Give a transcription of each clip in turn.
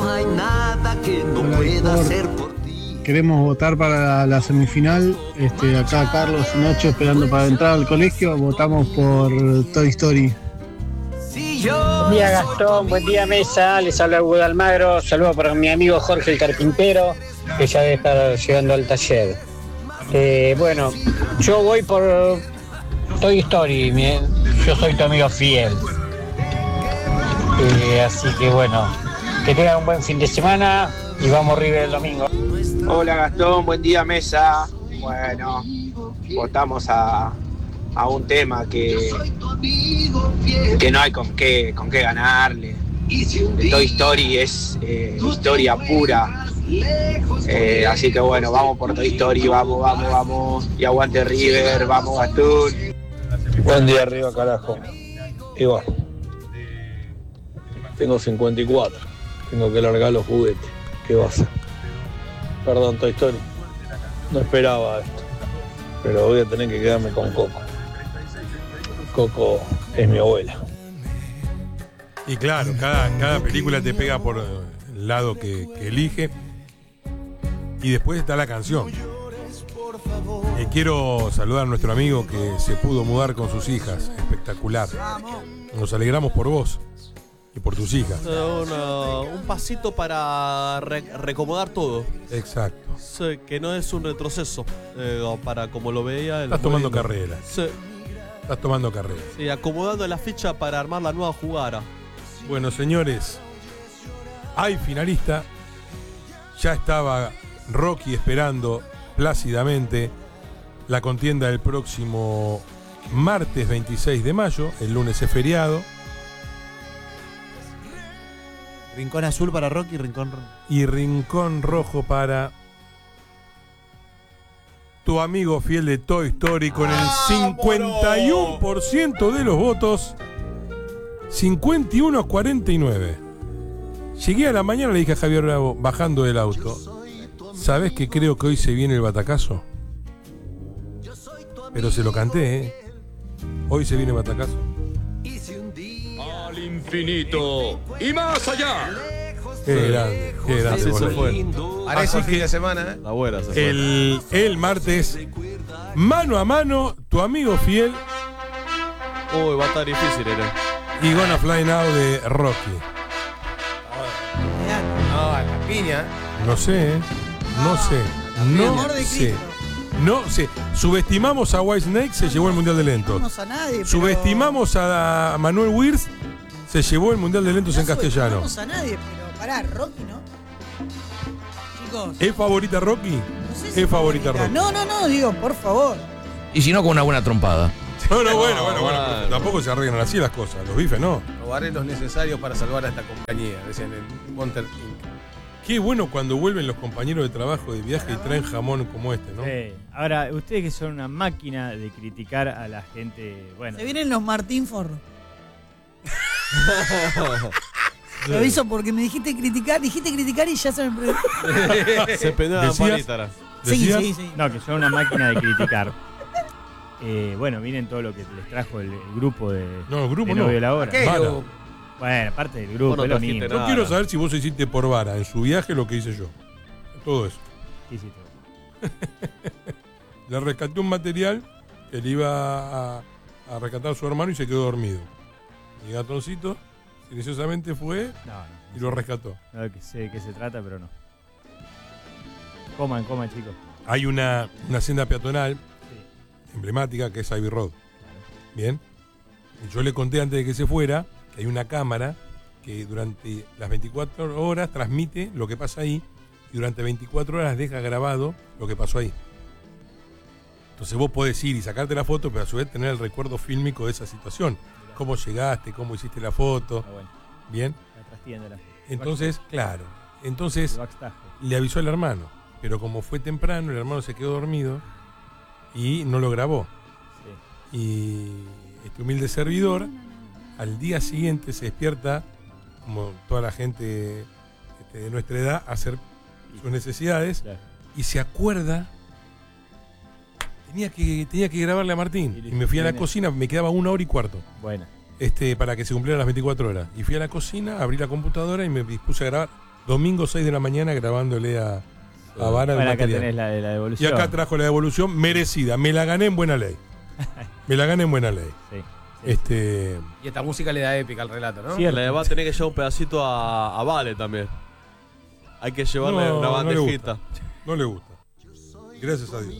hay nada que no pueda hacer por ti. Queremos votar para la semifinal. Acá Carlos y Nacho esperando para entrar al colegio. Votamos por Toy Story. Buen día Gastón, buen día Mesa, les habla Hugo de Almagro, saludos para mi amigo Jorge el carpintero, que ya debe estar llegando al taller. Bueno, yo voy por Toy Story, yo soy tu amigo fiel. Así que bueno, que tengan un buen fin de semana y vamos River el domingo. Hola Gastón, buen día Mesa. Bueno, votamos a un tema que no hay con qué ganarle. Toy Story es historia pura. Así que bueno, vamos por Toy Story, vamos. Y aguante River, vamos Gastón. Buen día arriba, carajo. Igual. Tengo 54. Tengo que largar los juguetes. ¿Qué va a hacer? Perdón, Toy Story. No esperaba esto. Pero voy a tener que quedarme con Coco. Coco es mi abuela. Y claro, cada película te pega por el lado que elige. Y después está la canción. Quiero saludar a nuestro amigo que se pudo mudar con sus hijas. Espectacular. Nos alegramos por vos y por tus hijas. Un pasito para recomodar todo. Exacto. Sí, que no es un retroceso para como lo veía. Estás tomando carrera. Sí. Estás tomando carrera. Sí, acomodando la ficha para armar la nueva jugada. Bueno, señores, hay finalista. Ya estaba Rocky esperando plácidamente la contienda del próximo martes 26 de mayo. El lunes es feriado. Rincón azul para Rocky, y rincón rojo para tu amigo fiel de Toy Story con el 51% de los votos. 51-49. Llegué a la mañana, le dije a Javier Bravo, bajando del auto: ¿sabés que creo que hoy se viene el batacazo? Pero se lo canté, ¿eh? Hoy se viene el batacazo. Al infinito y más allá. Qué grande, qué grande. Así se fue. Areco el fin de semana, La buena se fue. El martes, mano a mano, tu amigo fiel. Uy, va a estar difícil, Y Gonna Fly Now de Rocky. No, a la piña. No sé, No sé. Subestimamos a White Snake, se llevó el Mundial de Lentos. No a nadie, pero... Subestimamos a Manuel Wirtz, se llevó el Mundial de Lentos en castellano. No a nadie, pero pará, Rocky, ¿no? Chicos. ¿Es favorita Rocky? No sé si es favorita Rocky. No, digo, por favor. Y si no, con una buena trompada. Bueno, tampoco se arreglan así las cosas. Los bifes no. Lo haré los necesarios para salvar a esta compañía, decían en Monter Inc. Qué bueno cuando vuelven los compañeros de trabajo de viaje y traen jamón como este, ¿no? Ahora, ustedes que son una máquina de criticar a la gente, bueno. Se vienen los Martín Forro. Lo aviso porque me dijiste criticar y ya se me... Se pendaban palitas. Sí. No, que son una máquina de criticar. Bueno, miren todo lo que les trajo el grupo de... No, el grupo de no. Novio de la Hora. Bueno, parte del grupo, es lo mismo. Yo quiero saber si vos hiciste por vara en su viaje lo que hice yo. Todo eso. ¿Qué hiciste? Le rescaté un material que le iba a rescatar a su hermano y se quedó dormido. Mi gatoncito silenciosamente fue y lo rescató. No, que sé de qué se trata, pero no. Coman, chicos. Hay una senda peatonal emblemática que es Ivy Road. Bien. Y yo le conté antes de que se fuera que hay una cámara que durante las 24 horas transmite lo que pasa ahí y durante 24 horas deja grabado lo que pasó ahí. Entonces vos podés ir y sacarte la foto, pero a su vez tener el recuerdo fílmico de esa situación. Cómo llegaste, cómo hiciste la foto. Bien. La trastienda la foto. Entonces, claro. Entonces le avisó al hermano. Pero como fue temprano, el hermano se quedó dormido y no lo grabó. Y este humilde servidor al día siguiente se despierta, como toda la gente de nuestra edad, a hacer sus necesidades y se acuerda. Tenía que grabarle a Martín. Y me fui a la cocina, me quedaba 1 hora y cuarto. Buena. Para que se cumplieran las 24 horas. Y fui a la cocina, abrí la computadora y me dispuse a grabar Domingo 6 de la mañana grabándole a Vara. Bueno, acá tenés la de la devolución. Y acá trajo la devolución merecida. Me la gané en buena ley. Me la gané en buena ley. Sí. Y esta música le da épica al relato, ¿no? Sí, le va a tener que llevar un pedacito a Vale también. Hay que llevarle una bandejita. No le gusta. Gracias a Dios.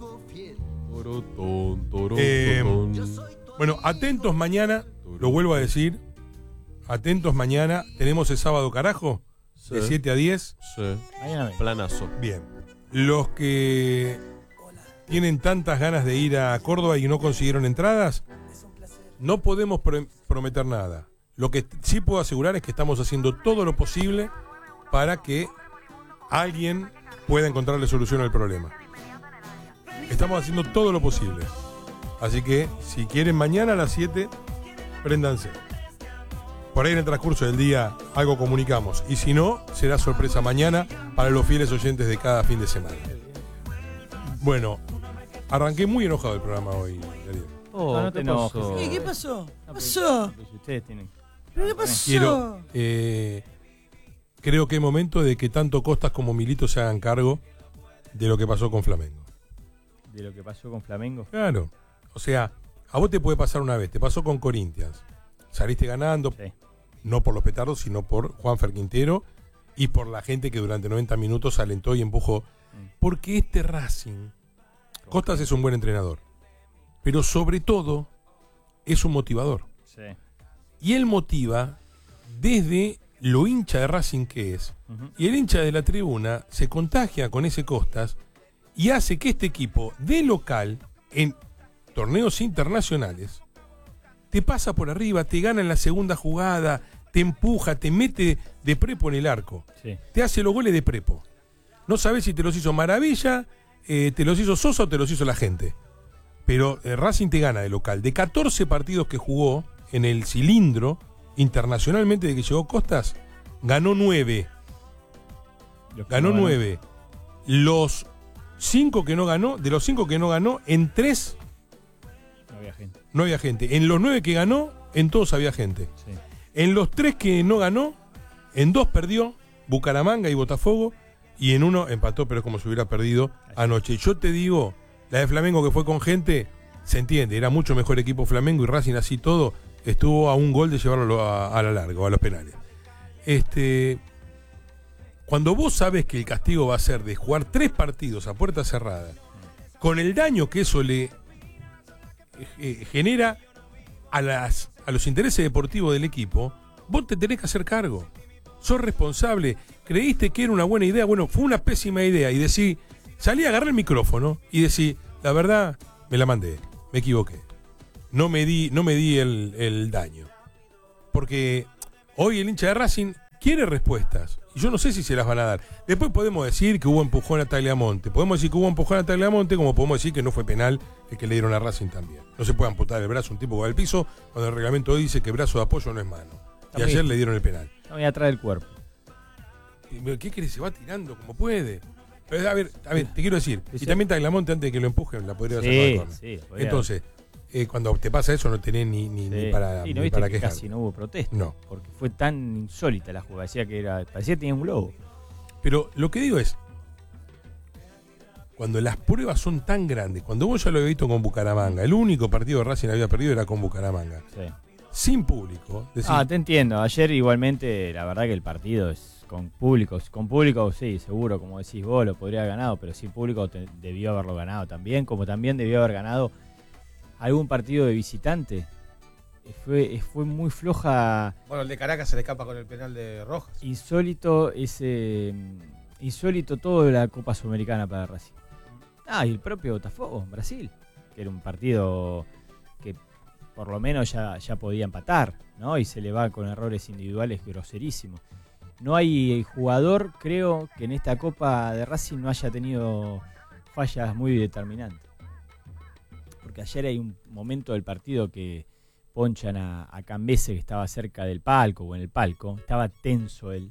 Bueno, atentos mañana, lo vuelvo a decir. Atentos mañana. Tenemos el sábado carajo, de 7 a 10. Sí. Planazo. Bien. Los que tienen tantas ganas de ir a Córdoba y no consiguieron entradas, no podemos prometer nada. Lo que sí puedo asegurar es que estamos haciendo todo lo posible para que alguien pueda encontrarle solución al problema. Estamos haciendo todo lo posible. Así que, si quieren mañana a las 7, préndanse. Por ahí en el transcurso del día algo comunicamos. Y si no, será sorpresa mañana para los fieles oyentes de cada fin de semana. Bueno, arranqué muy enojado el programa hoy, Ariel. No te enojes. ¿Qué pasó? ¿Qué pasó? Ustedes tienen... ¿Pero qué pasó? Creo que es momento de que tanto Costas como Milito se hagan cargo de lo que pasó con Flamengo. ¿De lo que pasó con Flamengo? Claro. O sea, a vos te puede pasar una vez. Te pasó con Corinthians. Saliste ganando, sí. No por los petardos, sino por Juanfer Quintero y por la gente que durante 90 minutos alentó y empujó. Porque este Racing, Costas es un buen entrenador, pero sobre todo es un motivador. Sí. Y él motiva desde lo hincha de Racing que es. Y el hincha de la tribuna se contagia con ese Costas y hace que este equipo de local en torneos internacionales te pasa por arriba, te gana en la segunda jugada, te empuja, te mete de prepo en el arco. Sí. Te hace los goles de prepo. No sabes si te los hizo Maravilla, te los hizo Sosa o te los hizo la gente. Pero Racing te gana de local. De 14 partidos que jugó en el cilindro internacionalmente de que llegó Costas, ganó 9. Ganó 9. Los 5 que no ganó, de los 5 que no ganó, en 3 no había gente. En los 9 que ganó, en todos había gente. Sí. En los 3 que no ganó, en 2 perdió, Bucaramanga y Botafogo, y en 1 empató, pero es como si hubiera perdido anoche. Yo te digo, la de Flamengo que fue con gente, se entiende, era mucho mejor equipo Flamengo y Racing así todo, estuvo a un gol de llevarlo a la larga o a los penales. Cuando vos sabes que el castigo va a ser de jugar 3 partidos a puerta cerrada, con el daño que eso le genera a los intereses deportivos del equipo, vos te tenés que hacer cargo. Sos responsable. Creíste que era una buena idea. Bueno, fue una pésima idea. Y decís, salí a agarrar el micrófono y decís, la verdad, me la mandé, me equivoqué. No me di el daño. Porque hoy el hincha de Racing quiere respuestas. Y yo no sé si se las van a dar. Después podemos decir que hubo empujón a Tagliamonte. Podemos decir que hubo empujón a Tagliamonte, como podemos decir que no fue penal el que le dieron a Racing también. No se puede amputar el brazo a un tipo que va al piso cuando el reglamento hoy dice que brazo de apoyo no es mano. Y ayer le dieron el penal. Está muy atrás del cuerpo. ¿Qué quiere? Se va tirando como puede. Pero a ver, te quiero decir. Y también Tagliamonte, antes de que lo empujen, la podría hacer con el corner. Entonces, cuando te pasa eso, no tenés ni para, y no ni viste para que quejar. casi no hubo protesta. No. Porque fue tan insólita la jugada. Parecía que tenía un globo. Pero lo que digo es, cuando las pruebas son tan grandes, cuando vos ya lo habías visto con Bucaramanga, el único partido de Racing había perdido era con Bucaramanga. Sí. Sin público. Te entiendo. Ayer igualmente, la verdad que el partido es con público. Con público, sí, seguro, como decís vos, lo podría haber ganado, pero sin público debió haberlo ganado también, como también debió haber ganado algún partido de visitante. Fue muy floja. Bueno, el de Caracas se le escapa con el penal de Rojas. Insólito todo de la Copa Sudamericana para Racing. Y el propio Botafogo, Brasil, que era un partido que por lo menos ya podía empatar, ¿no? Y se le va con errores individuales groserísimos. No hay jugador, creo, que en esta Copa de Racing no haya tenido fallas muy determinantes. Porque ayer hay un momento del partido que ponchan a Cambese, que estaba cerca del palco o en el palco. Estaba tenso él,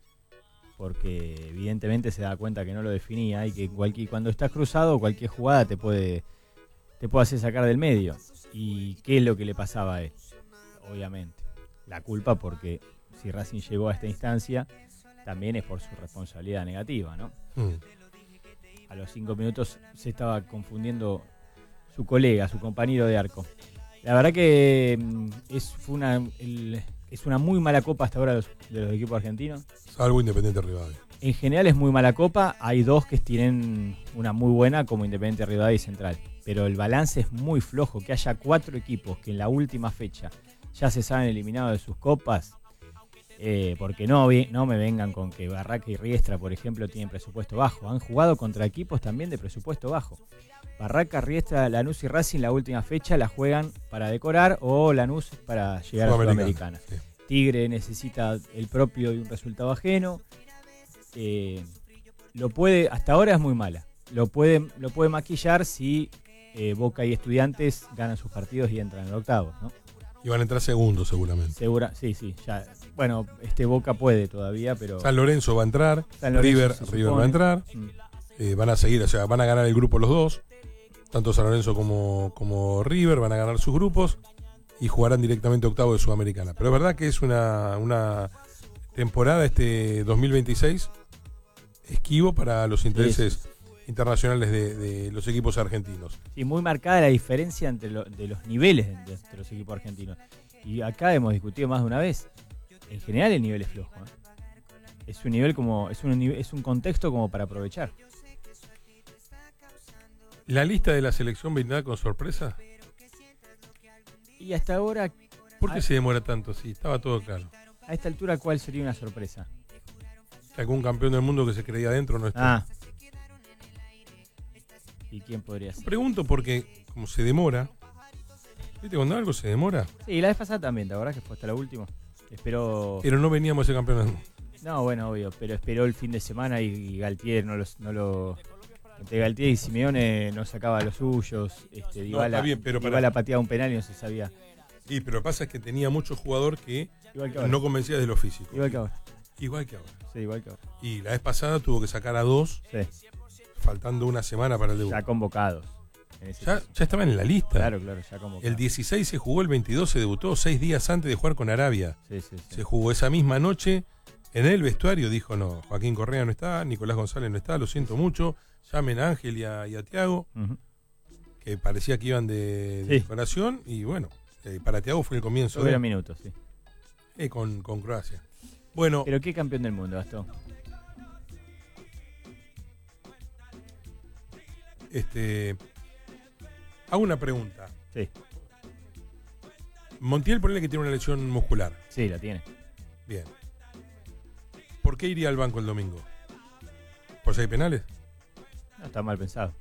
porque evidentemente se da cuenta que no lo definía y que cuando estás cruzado, cualquier jugada te puede hacer sacar del medio. ¿Y qué es lo que le pasaba a él? Obviamente, la culpa, porque si Racing llegó a esta instancia también es por su responsabilidad negativa, ¿no? Mm. A los 5 minutos se estaba confundiendo su colega, su compañero de arco. La verdad que es una muy mala copa hasta ahora de los equipos argentinos. Salvo Independiente Rivadavia. En general es muy mala copa. Hay dos que tienen una muy buena, como Independiente Rivadavia y Central. Pero el balance es muy flojo. Que haya 4 equipos que en la última fecha ya se saben eliminados de sus copas. Porque no me vengan con que Barraca y Riestra, por ejemplo, tienen presupuesto bajo. Han jugado contra equipos también de presupuesto bajo. Barraca, Riestra, Lanús y Racing la última fecha la juegan para decorar o Lanús para llegar a Sudamericana. Sí. Tigre necesita el propio y un resultado ajeno. Hasta ahora es muy mala. Lo puede maquillar si Boca y Estudiantes ganan sus partidos y entran en octavos, ¿no? Y van a entrar segundos seguramente. Sí, ya. Bueno, Boca puede todavía, pero... San Lorenzo va a entrar, River va a entrar, van a seguir, o sea, van a ganar el grupo los dos, tanto San Lorenzo como River van a ganar sus grupos y jugarán directamente octavo de Sudamericana. Pero es verdad que es una temporada 2026 esquivo para los intereses internacionales de los equipos argentinos. Sí, muy marcada la diferencia de los niveles de los equipos argentinos. Y acá hemos discutido más de una vez. En general el nivel es flojo, ¿eh? Es un nivel es un contexto como para aprovechar. ¿La lista de la selección vendrá con sorpresa? Y hasta ahora... ¿Por qué se demora tanto? Sí, estaba todo claro. A esta altura, ¿cuál sería una sorpresa? Que algún campeón del mundo que se creía adentro no está. ¿Y quién podría ser? Pregunto porque, como se demora... ¿Viste cuando algo se demora? Sí, la vez pasada también, ¿te acordás que fue hasta la última? Pero no veníamos a ese campeón del mundo. No, bueno, obvio, pero esperó el fin de semana y Galtier entre Galtier y Simeone no sacaba los suyos. Dybala pateaba un penal y no se sabía. Sí, pero lo que pasa es que tenía mucho jugador que no convencía de lo físico. Igual que ahora. Sí, igual que ahora. Y la vez pasada tuvo que sacar a 2, faltando una semana para el debut. Ya convocados. Ya estaban en la lista. Claro, ya convocados. El 16 se jugó, el 22 se debutó, 6 días antes de jugar con Arabia. Sí. Se jugó esa misma noche. En el vestuario dijo, no, Joaquín Correa no está, Nicolás González no está, lo siento mucho. Llamen a Ángel y a Thiago, que parecía que iban de decoración. Y bueno, para Thiago fue el comienzo. Hubiera minutos, sí. Con Croacia. Bueno. ¿Pero qué campeón del mundo, Gastón? Hago una pregunta. Sí. Montiel, ponele que tiene una lesión muscular. Sí, la tiene. Bien. ¿Por qué iría al banco el domingo? ¿Por 6 penales? No, está mal pensado.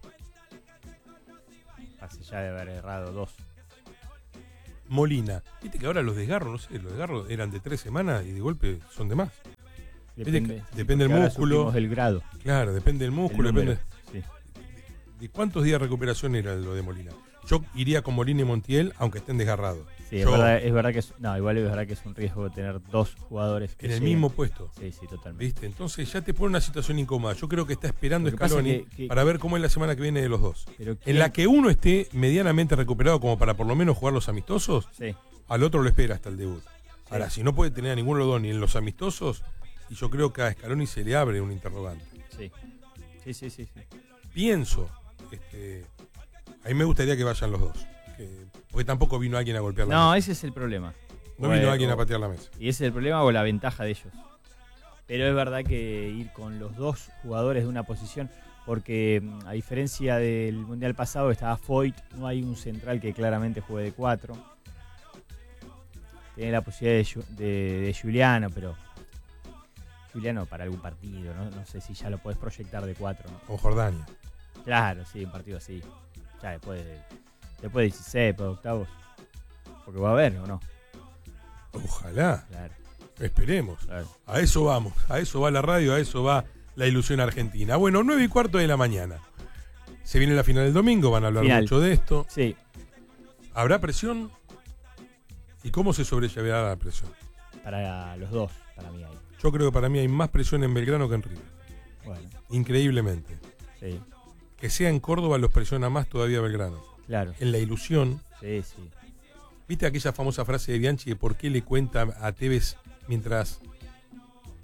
Hace ya de haber errado 2. Molina. Viste que ahora los desgarros, los desgarros eran de 3 semanas y de golpe son de más. Depende del músculo. Del grado. Claro, depende del músculo. Sí. ¿De cuántos días de recuperación era lo de Molina? Yo iría con Molina y Montiel, aunque estén desgarrados. Sí, es verdad que igual es verdad que es un riesgo tener 2 jugadores que en el mismo puesto. Sí, totalmente. ¿Viste? Entonces ya te pone una situación incómoda. Yo creo que está esperando Scaloni para ver cómo es la semana que viene de los dos. En la que uno esté medianamente recuperado como para por lo menos jugar los amistosos, al otro lo espera hasta el debut. Ahora, si no puede tener a ninguno de los dos ni en los amistosos, y yo creo que a Scaloni se le abre un interrogante. Sí. Pienso, a mí me gustaría que vayan los dos. Porque tampoco vino alguien a golpear la mesa. No, ese es el problema. No vino alguien a patear la mesa. Y ese es el problema o la ventaja de ellos. Pero es verdad que ir con los 2 jugadores de una posición, porque a diferencia del Mundial pasado estaba Foyt, no hay un central que claramente juegue de 4. Tiene la posibilidad de Giuliano, pero Giuliano para algún partido, no sé si ya lo podés proyectar de 4, ¿no? Con Jordania. Claro, sí, un partido así. Ya después de 16, después de octavos. Porque va a haber, ¿o no? Ojalá. Claro. Esperemos. Claro. A eso vamos. A eso va la radio, a eso va la ilusión argentina. Bueno, 9:15 de la mañana. Se viene la final del domingo, van a hablar mucho de esto. Sí. ¿Habrá presión? ¿Y cómo se sobrellevará la presión? Para los dos, para mí hay. Yo creo que para mí hay más presión en Belgrano que en River. Bueno. Increíblemente. Sí. Que sea en Córdoba los presiona más todavía Belgrano. Claro. En la ilusión. Sí. ¿Viste aquella famosa frase de Bianchi de por qué le cuenta a Tevez mientras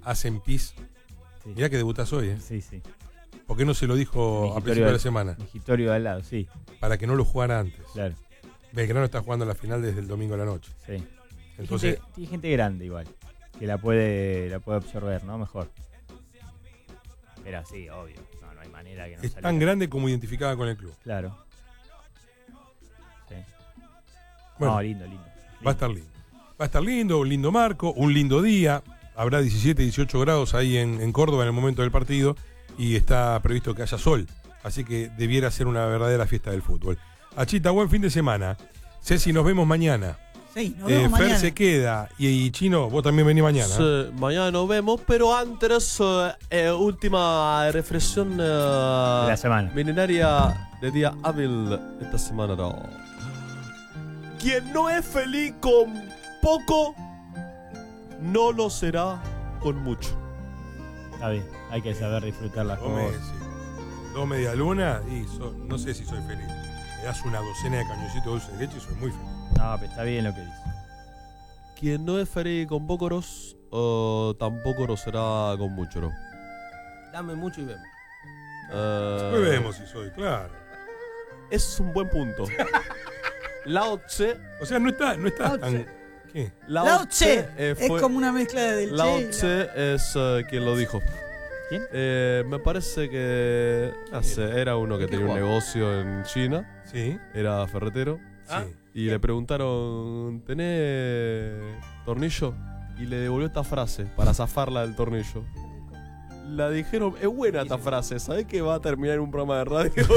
hacen pis. Sí. Mirá que debutas hoy, ¿eh? Sí, sí. ¿Por qué no se lo dijo a principio de la semana? Mejitorio de al lado, sí. Para que no lo jugara antes. Claro. Belgrano está jugando la final desde el domingo a la noche. Sí. Entonces, Tiene gente grande igual, que la puede absorber, ¿no? Mejor. Pero sí, obvio. No hay manera que no es salga. tan grande como identificada con el club. Claro. Sí. Bueno, no, lindo. Va a estar lindo. Va a estar lindo, un lindo marco, un lindo día. Habrá 17, 18 grados ahí en Córdoba en el momento del partido y está previsto que haya sol. Así que debiera ser una verdadera fiesta del fútbol. Achita, buen fin de semana. Ceci, nos vemos mañana. Sí, nos vemos mañana. Fer se queda y Chino, vos también venís mañana. Sí, mañana nos vemos, pero antes, última reflexión de la semana. milenaria de día hábil esta semana. No. Quien no es feliz con poco, no lo será con mucho. Está bien, hay que saber disfrutar las cosas. Dos media luna y no sé si soy feliz. Me das una docena de cañoncitos de dulce de leche y soy muy feliz. No, pero está bien lo que dice. Quien no es feliz con poco, tampoco lo será con mucho, ¿no? Dame mucho y vemos. Después vemos si soy, claro. Es un buen punto. Lao Tse. O sea, no está tan... ¿Qué? Lao Tse es como una mezcla del Lao Che. Tse es quien lo dijo. ¿Quién? Me parece que era uno que tenía un negocio en China. Sí. Era ferretero. Sí. Y le preguntaron, ¿tenés tornillo? Y le devolvió esta frase para zafarla del tornillo. La dijeron, es buena esta frase, ¿sabés que va a terminar en un programa de radio?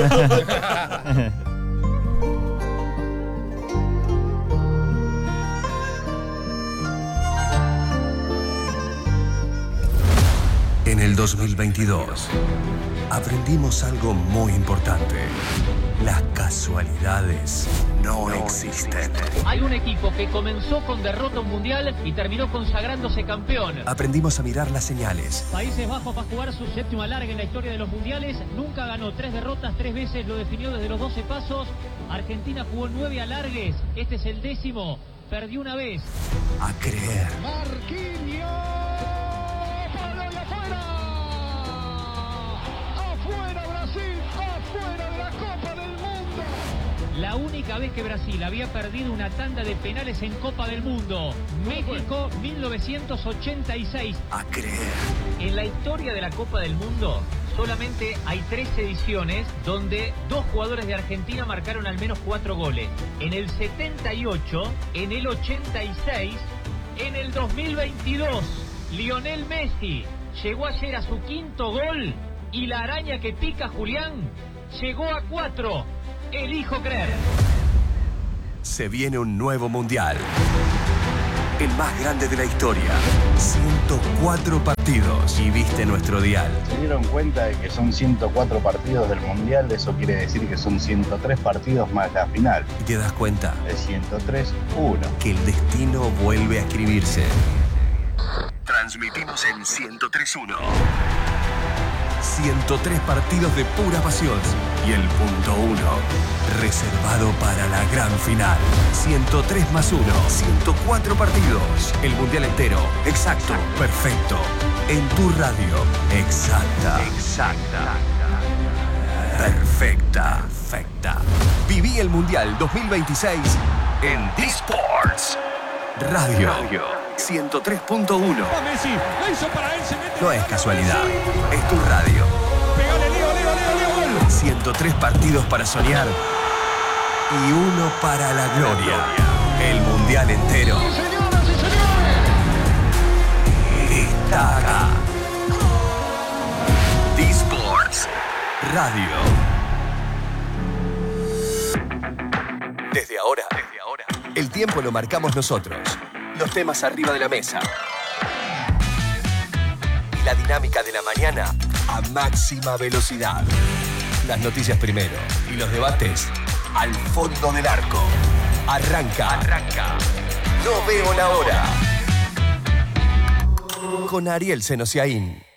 En el 2022 aprendimos algo muy importante. Las casualidades no existen. Hay un equipo que comenzó con derrota mundial y terminó consagrándose campeón. Aprendimos a mirar las señales. Países Bajos va a jugar su séptimo alargue en la historia de los mundiales. Nunca ganó 3 derrotas, 3 veces lo definió desde los 12 pasos. Argentina jugó 9 alargues. Este es el 10º. Perdió una vez. A creer. Marquinhos. ¡Afuera Brasil! ¡Afuera de la Copa del Mundo! La única vez que Brasil había perdido una tanda de penales en Copa del Mundo. México, 1986. A creer. En la historia de la Copa del Mundo, solamente hay 3 ediciones donde 2 jugadores de Argentina marcaron al menos 4 goles. En el 78, en el 86, en el 2022. Lionel Messi llegó ayer a su 5º gol y la araña que pica Julián llegó a 4. Elijo creer. Se viene un nuevo mundial. El más grande de la historia. 104 partidos. Y viste nuestro dial. Se dieron cuenta de que son 104 partidos del mundial. Eso quiere decir que son 103 partidos más la final. ¿Y te das cuenta? De 103-1. Que el destino vuelve a escribirse. Transmitimos en 103.1. 103 partidos de pura pasión. Y el punto 1, reservado para la gran final. 103 más 1, 104 partidos. El mundial entero. Exacto, perfecto. En tu radio. Exacta. Perfecta. Viví el mundial 2026 en D-Sports Radio 103.1. No es casualidad, es tu radio. 103 partidos para soñar y 1 para la gloria. El mundial entero está acá. D-Sports Radio. Desde ahora, el tiempo lo marcamos nosotros. Los temas arriba de la mesa. Y la dinámica de la mañana a máxima velocidad. Las noticias primero y los debates al fondo del arco. Arranca. No veo la hora. Con Ariel Senosiaín.